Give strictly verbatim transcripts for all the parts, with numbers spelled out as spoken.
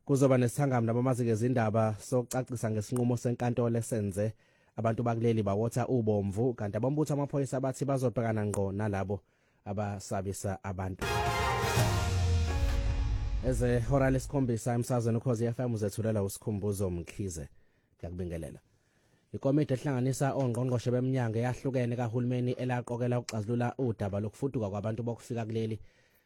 kuzoba nesithangami nabamazi ngezindaba sokucacisa ngesinqumo senkantolo esenze abantu bakuleli bawotha ubomvu kanti abombutho amaphoyisa bathi bazobhekana ngqo nalabo abasabisa abantu. Eze hora lesikhombisa emsazweni ukhozi F M uzethulela usikhumbuzo Mkhize. Ngiyakubingelela. Ikomiti ehlanganisa ongqongqoshe beminyango eyahlukene kahulumeni elaqokela ukuxazulula udaba lokufuduka kwabantu bokufika kuleli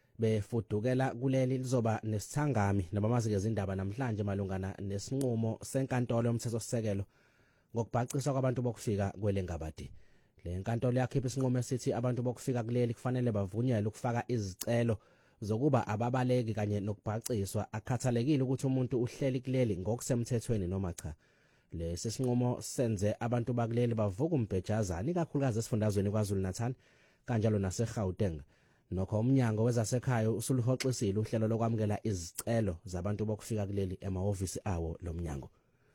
befudukela kuleli lizoba nesithangami nabamazi ngezindaba namhlanje malungana nesinqumo senkantolo yomthethosisekelo ngokubhaciswa kwabantu bokufika kwelengabadi. Le nkantolo yakhipha isinqumo esithi abantu bokufika kuleli kufanele bavunyelwe ukufaka izicelo zokuba ababaleki kanye nokubhaciswa akhathalekile ukuthi umuntu uhleli kuleli ngokusemthethweni noma cha. Lesi sinqumo senze abantu bakuleli bavuka umbhejazana ikakhulukazi esifundazweni kwaZulu Natal kanjalo naseGauteng. Nokho umnyango wezasekhaya usuluhoxisile uhlelo lokwamukela izicelo zabantu bokufika kuleli emahhovisi awo lomnyango.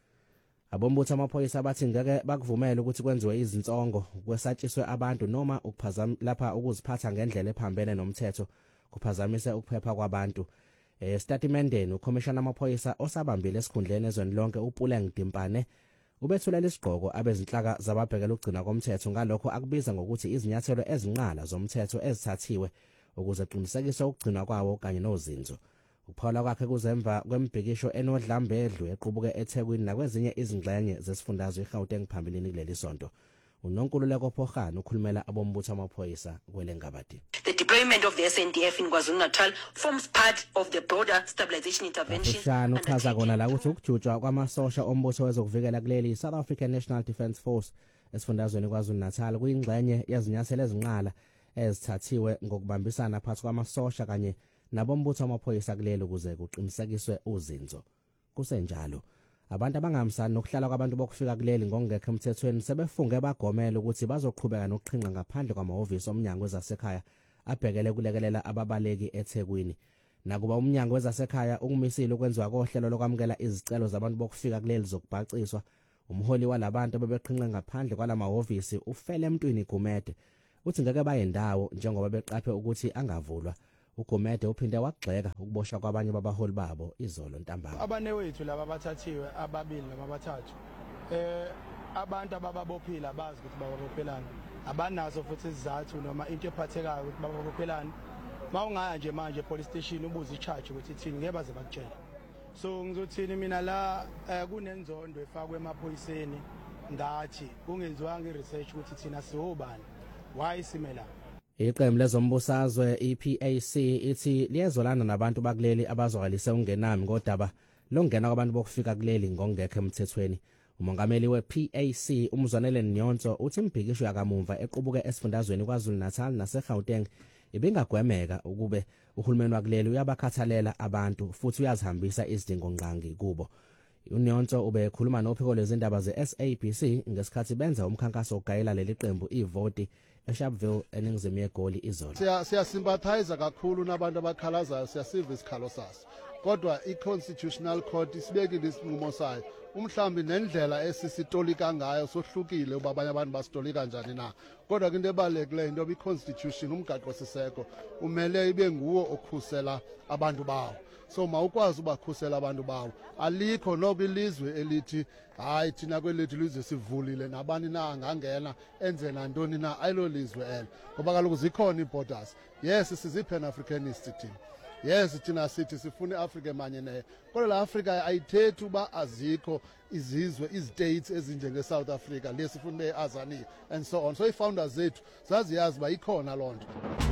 Abombutho amaphoyisa bathi ngeke bakuvumela ukuthi kwenziwe izinsongo kwesatshiswe abantu noma ukuphazama lapha ukuziphatha ngendlela ephambene nomthetho kuphazamise ukuphepha kwabantu. Estatimendeni uCommissioner amaphoyisa osabambile esikhundleni ezweni lonke uPuleng Dimpane ubethulela isigqoko abezinhlaka zababhekela ukugcina komthetho ngalokho akubiza ngokuthi izinyathelo ezinqala zomthetho ezithathiwe ukuze kuqinisekiswe ukugcinwa kwawo kanye nozinzo. Ukuphawula kwakhe kuzemva kwembhikisho enodlambedlu equbuke eThekwini nakwezinye izingxenye zesifundazwe eGauteng phambilini kuleli sonto. uNonkululeko Phogana ukhulumela abombutho amaphoyisa kwelengabadi. The deployment of the S N D F in KwaZulu-Natal forms part of the broader stabilization intervention. Ushana uchaza kona la ukuthi ukujutshwa kwamasosha ombutho wezokuvikela kuleli South African National Defence Force esifundazweni kwaZulu-Natal kuyingxenye yezinyathelo ezinqala ezithathiwe ngokubambisana phakathi kwamasosha kanye nabombutho amaphoyisa kuleli ukuze kuqinisekiswe uzinzo. Kusenjalo abantu abangamsani nokuhlala kwabantu bokufika kuleli ngokungekho emthethweni sebefunge bagomela ukuthi bazoqhubeka nokuqhinqa ngaphandle kwamahhovisi omnyango wezasekhaya abhekele kulekelela ababaleki eThekwini. Nakuba umnyango wezasekhaya ukumisile ukwenziwa kohlelo lokwamukela izicelo zabantu bokufika kuleli zokubhaciswa, umholi walabantu bebeqhinqa ngaphandle kwalamahhovisi ufele emntwini Gumede uthi ngeke baye ndawo njengoba beqaphe ukuthi angavulwa. uGumede uphinde wagxeka ukuboshwa kwabanye babaholi babo izolo ntambama. Abanewethu laba abathathiwe ababili noma abathathu eh abantu abababophila bazi ukuthi bababophelana abanazo futhi izathu noma into ephathekayo ukuthi bababophelana. Mawungaya nje manje police station ubuza i-charge ukuthi ithini ngeke baze bakutshela. So ngizothini mina la kunenzondo efakwe emaphoyiseni ngathi kungenziwanga i-research ukuthi thina siwobani why simela. Iqembu lezombusazwe I-P A C ithi liyezolana nabantu bakuleli abazwakalise ungenami ngodaba lokungena kwabantu bokufika kuleli ngokungekho emthethweni. Umongameli we-P A C uMzwanele Nyonso uthi imbhikisho yakamumva equbuke esifundazweni kwaZulu Natal naseGauteng ibingagwemeka ukube uhulumeni wakuleli uyabakhathalela abantu futhi uyazihambisa izidingo nqangi kubo. uNyonso ubekhuluma nophiko lezindaba ze-S A B C ngesikhathi benza umkhankaso ogayela leli qembu ivoti eSharpeville eningizimu yeGoli izolo. Siya siyasympathize kakhulu nabantu abakhalazayo siyasiva isikhalo saso. Kodwa iConstitutional Court isibekile isinqumo sayo. Umhlambi nendlela esisitolika ngayo sohlukile uba abanye abantu basitolika kanjani na. Kodwa into ebalekile into iConstitution umgaqo siseko umele ibe nguwo okhusela abantu bawo. So mawukwazi ubakhusela abantu bawo. Alikho noko ilizwe elithi hayi thina kwelithi lizwe sivulile nabani na angangena enze nantoni na ayilo lizwe elo. Ngoba kaloku zikhona iborders. Yes siziPan Africanist team. Yes thina sithi sifune iAfrika emanyeneyo. Kodwa la Afrika ayithethi uba azikho izizwe istates ezinjenge South Africa lesifune eAzania and so on. So ifounders zethu zaziyazi ba ikhona lonto.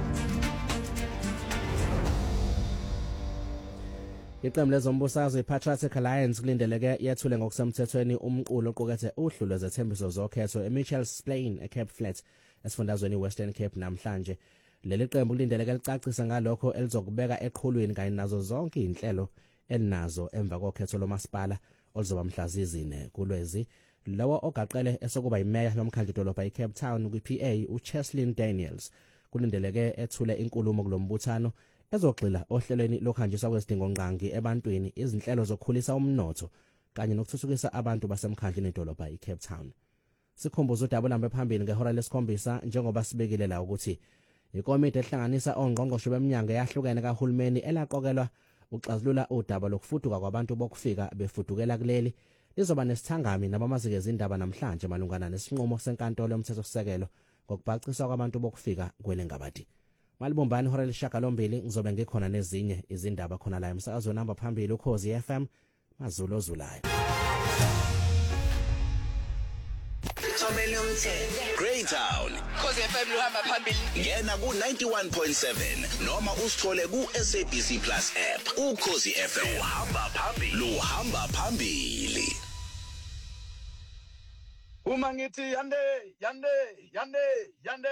Iqembu lezombusazwe iPatriotic Alliance kulindeleke yethule ngokusemthethweni umqulo oqukethe uhlu lwezethembiso zokhetho eMitchells Plain eCape Flats esifundazweni Western Cape namhlanje. Leli qembu kulindeleke licacise ngalokho elizokubeka eqhulwini kanye nazo zonke inhlelo elinazo emva kokhetho lomasipala oluzoba mhlazizine kuLwezi. Lawo ogaqele esokuba imeya lomkhandlu dolobha iCape Town kwi-P A uCheslin Daniels kulindeleke ethule inkulumo kulombuthano ezogxila ohlelweni lokhanjiswa kwezidingo nqangi ebantwini izinhlelo zokukhulisa umnotho kanye nokuthuthukisa abantu basemkhandlini edolobha iCape Town. Sikhumbuza udaba lambe phambili ngehora lesikhombisa njengoba sibekile la ukuthi ikomiti ehlanganisa ongqongqoshe beminyango eyahlukene kahulumeni elaqokelwa uxazulula udaba lokufuduka kwabantu bokufika befudukela kuleli lizoba nesithangami nabamazike izindaba namhlanje malungana nesinqumo senkantolo yomthethosisekelo ngokubhaciswa kwabantu bokufika kwelengabadi. Malibumbani hora lishagalombili ngizobe ngikhona nezinye izindaba khona la emsakazo namba phambili uKhozi F M Mazulu ozulayo. Thobela umthetho. Greytown. Khosi F M luhamba phambili. Ngena ku ninety-one point seven noma usithole ku S A B C Plus app. uKhosi F M luhamba phambili. Luhamba phambili. Uma ngithi yande yande yande yande